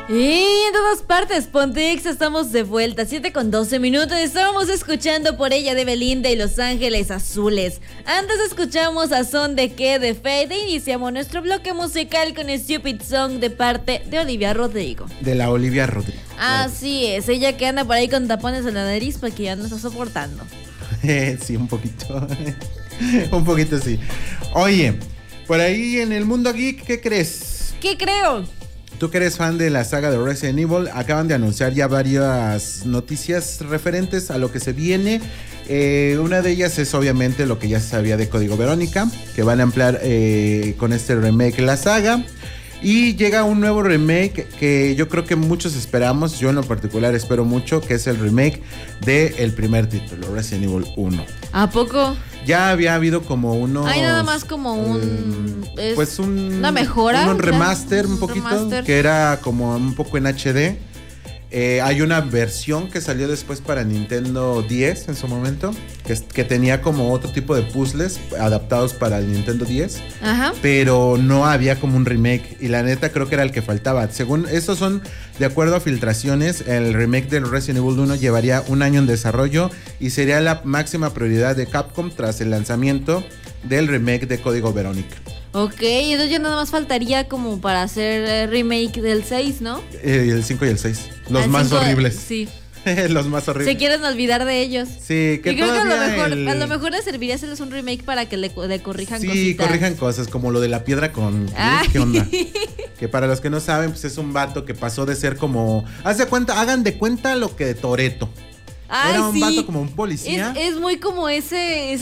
Y en todas partes, Pontex, estamos de vuelta, 7:12. Estábamos escuchando Por ella de Belinda y Los Ángeles Azules. Antes escuchamos A Son de Qué de Fade e iniciamos nuestro bloque musical con Stupid Song de parte de Olivia Rodrigo. De la Olivia Rodrigo. Así es, ella que anda por ahí con tapones en la nariz porque ya no está soportando. Sí, un poquito. Un poquito sí. Oye, por ahí en el mundo geek, ¿qué crees? ¿Qué creo? Tú que eres fan de la saga de Resident Evil, acaban de anunciar ya varias noticias referentes a lo que se viene. Una de ellas es obviamente lo que ya se sabía de Código Verónica, que van a ampliar con este remake la saga. Y llega un nuevo remake que yo creo que muchos esperamos, yo en lo particular espero mucho, que es el remake del primer título, Resident Evil 1. ¿A poco? Ya había habido como unos... Hay nada más como una mejora. Un remaster un poquito, remaster. Que era como un poco en HD. Hay una versión que salió después para Nintendo 10 en su momento, que tenía como otro tipo de puzzles adaptados para el Nintendo 10. Ajá. Pero no había como un remake, y la neta creo que era el que faltaba. Según estos son, de acuerdo a filtraciones, el remake del Resident Evil 1 llevaría un año en desarrollo y sería la máxima prioridad de Capcom tras el lanzamiento del remake de Código Verónica. Ok, entonces ya nada más faltaría como para hacer remake del 6, ¿no? El 5 y el 6. Los más 5, horribles. Sí. Los más horribles. Se quieren olvidar de ellos. Sí, que y creo que a lo mejor les serviría hacerles un remake para que le corrijan cositas. Sí, corrijan cosas, como lo de la piedra con... ¿Qué onda? Que para los que no saben, pues es un vato que pasó de ser como... hagan de cuenta lo que de Toretto. Ay, era un sí. vato como un policía. Es muy como ese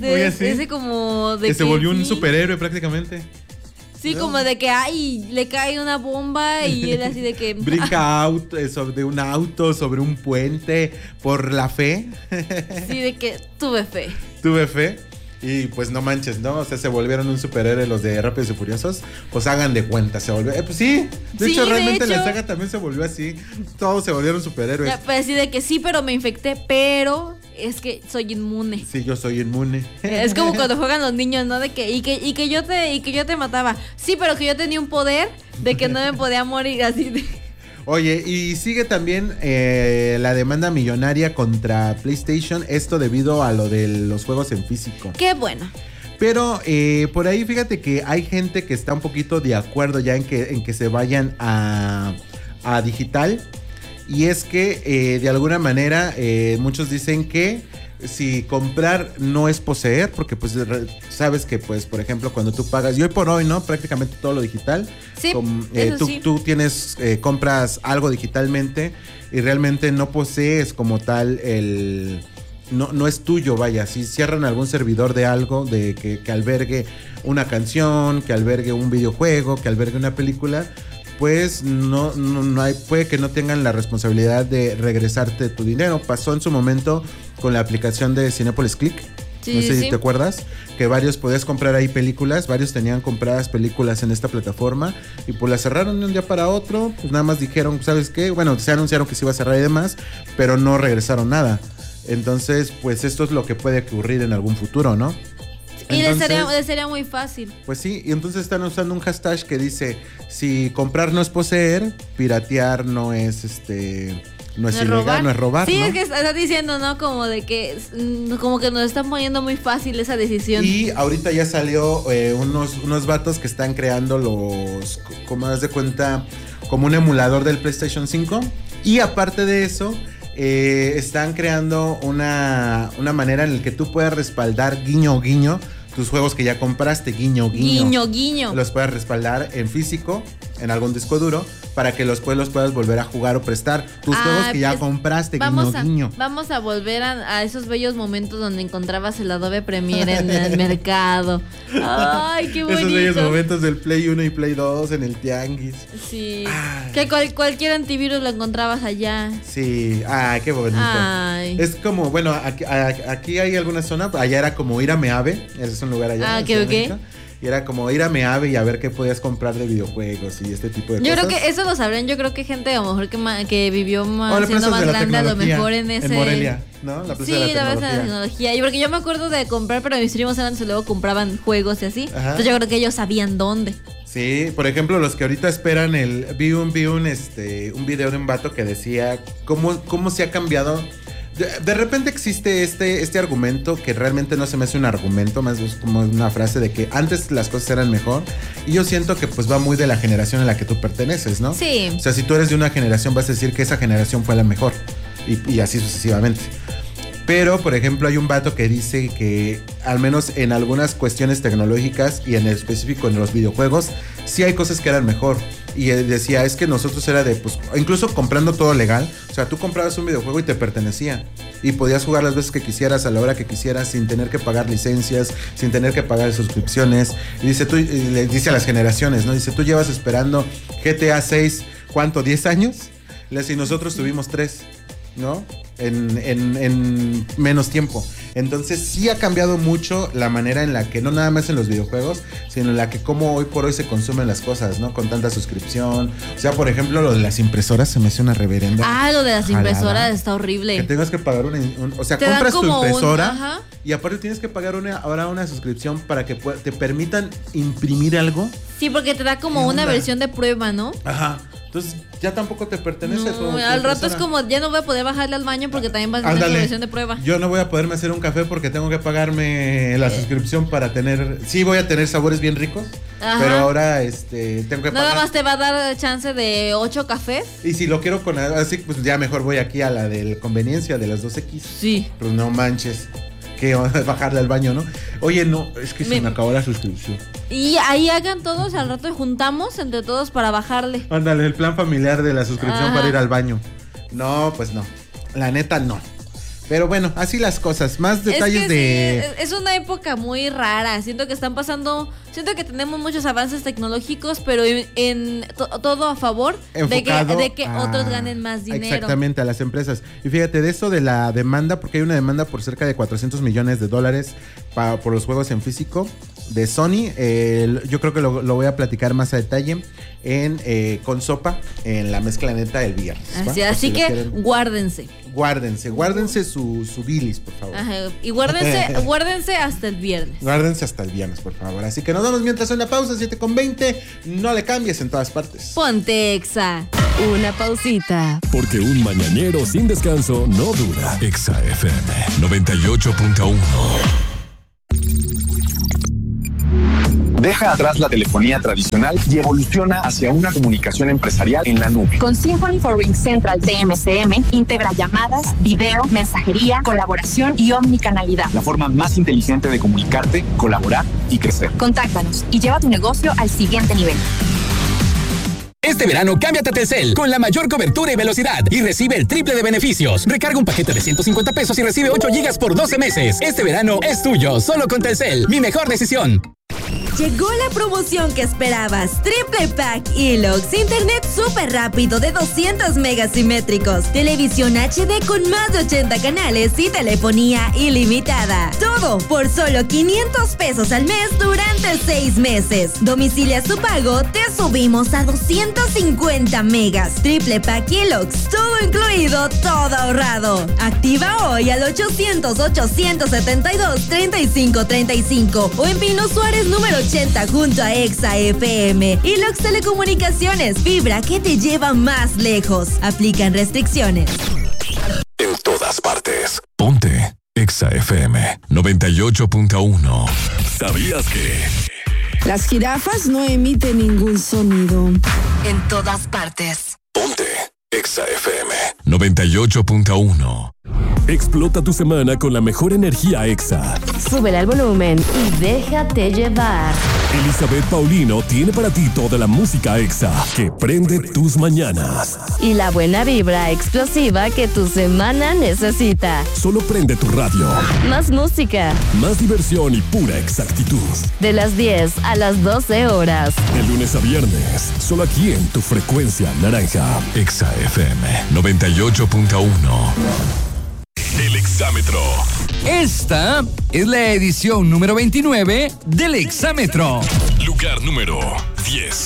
como de que se volvió un superhéroe prácticamente. Sí, ¿no? Como de que le cae una bomba y él así de que... Brinca de un auto, sobre un puente, por la fe. Sí, de que tuve fe. Tuve fe. Y pues no manches, ¿no? O sea, se volvieron un superhéroe los de Rápidos y Furiosos. Pues hagan de cuenta, se volvió. Pues sí, de hecho, realmente la saga también se volvió así. Todos se volvieron superhéroes. Ya, pues así de que sí, pero me infecté, pero es que soy inmune. Sí, yo soy inmune. Es como cuando juegan los niños, ¿no? De que y que yo te mataba. Sí, pero que yo tenía un poder de que no me podía morir así de... Oye, y sigue también la demanda millonaria contra PlayStation, esto debido a lo de los juegos en físico. ¡Qué bueno! Pero por ahí fíjate que hay gente que está un poquito de acuerdo ya en que se vayan a digital. Y es que de alguna manera muchos dicen que si comprar no es poseer, porque pues sabes que pues por ejemplo cuando tú pagas, y hoy por hoy, ¿no? Prácticamente todo lo digital. Sí, tú tienes, compras algo digitalmente y realmente no posees como tal no es tuyo, vaya. Si cierran algún servidor de algo, de que albergue una canción, que albergue un videojuego, que albergue una película, pues no hay, puede que no tengan la responsabilidad de regresarte tu dinero. Pasó en su momento con la aplicación de Cinépolis Click. Sí, no sé si te acuerdas, que varios podías comprar ahí películas, varios tenían compradas películas en esta plataforma y pues las cerraron de un día para otro. Pues nada más dijeron, ¿sabes qué? Bueno, se anunciaron que se iba a cerrar y demás, pero no regresaron nada. Entonces, pues esto es lo que puede ocurrir en algún futuro, ¿no? Y les sería muy fácil. Pues sí, y entonces están usando un hashtag que dice: si comprar no es poseer, piratear no es no es ilegal, no es robar. Sí, ¿no? Es que está diciendo, ¿no? Como de que como que nos están poniendo muy fácil esa decisión. Y ahorita ya salió unos vatos que están creando como das de cuenta, como un emulador del PlayStation 5. Y aparte de eso, están creando una manera en la que tú puedas respaldar guiño guiño tus juegos que ya compraste, guiño guiño. Guiño guiño. Los puedas respaldar en físico, en algún disco duro, para que los puedas volver a jugar o prestar tus juegos que ya compraste, guiño. Vamos a volver a esos bellos momentos donde encontrabas el Adobe Premiere en el mercado. Ay, qué bonito. Esos bellos momentos del Play 1 y Play 2 en el tianguis. Sí. Ay. Que cualquier antivirus lo encontrabas allá. Sí. Ay, qué bonito. Ay. Es como, bueno, aquí hay alguna zona, allá era como ir a Meave, ese es un lugar allá. Ok. Y era como ir a Meave y a ver qué podías comprar de videojuegos y este tipo de cosas. Yo creo que eso lo sabrán. Yo creo que gente a lo mejor que vivió siendo más grande, a lo mejor en Morelia, ¿no? La plaza de la tecnología. Y porque yo me acuerdo de comprar, pero mis primos antes luego compraban juegos y así. Ajá. Entonces yo creo que ellos sabían dónde. Sí, por ejemplo, los que ahorita esperan vi un video de un vato que decía cómo se ha cambiado. De repente existe este argumento que realmente no se me hace un argumento, más es como una frase de que antes las cosas eran mejor, y yo siento que pues va muy de la generación a la que tú perteneces, ¿no? Sí. O sea, si tú eres de una generación vas a decir que esa generación fue la mejor y así sucesivamente. Pero, por ejemplo, hay un vato que dice que al menos en algunas cuestiones tecnológicas y en específico en los videojuegos, sí hay cosas que eran mejor. Y él decía, es que nosotros era de, pues, incluso comprando todo legal. O sea, tú comprabas un videojuego y te pertenecía. Y podías jugar las veces que quisieras, a la hora que quisieras, sin tener que pagar licencias, sin tener que pagar suscripciones. Y dice, le dice a las generaciones, ¿no? Dice, tú llevas esperando GTA 6, ¿cuánto? ¿10 años? Y nosotros tuvimos 3, ¿no? En menos tiempo. Entonces sí ha cambiado mucho la manera en la que, no nada más en los videojuegos, sino en la que como hoy por hoy se consumen las cosas, ¿no? Con tanta suscripción. O sea, por ejemplo, lo de las impresoras se me hace una reverenda. Lo de las impresoras está horrible. Que tengas que pagar o sea, te compras tu impresora y aparte tienes que pagar ahora una suscripción para que te permitan imprimir algo. Sí, porque te da como una versión de prueba, ¿no? Ajá. Entonces ya tampoco te pertenece. No, al rato es como, ya no voy a poder bajarle al baño porque también vas a tener tu versión de prueba. Yo no voy a poderme hacer un café porque tengo que pagarme la suscripción para tener... Sí, voy a tener sabores bien ricos, pero ahora tengo que pagar. Nada más te va a dar chance de 8 cafés. Y si lo quiero así, pues ya mejor voy aquí a la de conveniencia de las 2X. Sí. Pues no manches. Que bajarle al baño, ¿no? Oye, no, es que se me acabó la suscripción. Y ahí hagan todos, al rato juntamos entre todos para bajarle. Ándale, el plan familiar de la suscripción para ir al baño. No, pues no. La neta, no. Pero bueno, así las cosas. Más detalles Sí, es una época muy rara. Siento que tenemos muchos avances tecnológicos, pero en todo a favor de que otros ganen más dinero. Exactamente, a las empresas. Y fíjate, de eso de la demanda, porque hay una demanda por cerca de $400 millones por los juegos en físico de Sony. Yo creo que lo voy a platicar más a detalle con Sopa en la mezcla neta el viernes. Así que guárdense su bilis, por favor. Ajá, y guárdense hasta el viernes. Guárdense hasta el viernes, por favor. Así que nos vamos mientras una pausa, 7:20. No le cambies en todas partes. Ponte Exa. Una pausita. Porque un mañanero sin descanso no dura. Exa FM 98.1. Deja atrás la telefonía tradicional y evoluciona hacia una comunicación empresarial en la nube. Con Symphony for RingCentral TMCM integra llamadas, video, mensajería, colaboración y omnicanalidad. La forma más inteligente de comunicarte, colaborar y crecer. Contáctanos y lleva tu negocio al siguiente nivel. Este verano, cámbiate a Telcel con la mayor cobertura y velocidad y recibe el triple de beneficios. Recarga un paquete de $150 y recibe 8 GB por 12 meses. Este verano es tuyo, solo con Telcel. Mi mejor decisión. Llegó la promoción que esperabas. Triple Pack Elox. Internet súper rápido de 200 megas simétricos. Televisión HD con más de 80 canales y telefonía ilimitada. Todo por solo $500 al mes durante 6 meses. Domicilia su pago, te subimos a 250 megas. Triple Pack Elox. Todo incluido, todo ahorrado. Activa hoy al 800-872-3535 o en Pino Suárez número 80 junto a Exa FM. Elox Telecomunicaciones, fibra que te lleva más lejos. Aplican restricciones. En todas partes. Ponte Exa FM 98.1. ¿Sabías que? Las jirafas no emiten ningún sonido. En todas partes. Ponte Exa FM 98.1. Explota tu semana con la mejor energía Exa. Súbele al volumen y déjate llevar. Elizabeth Paulino tiene para ti toda la música Exa que prende tus mañanas. Y la buena vibra explosiva que tu semana necesita. Solo prende tu radio. Más música. Más diversión y pura exactitud. De las 10 a las 12 horas. De lunes a viernes. Solo aquí en tu frecuencia naranja. Exa FM 98.1. El Exámetro. Esta es la edición número 29 del Exámetro. Lugar número 10.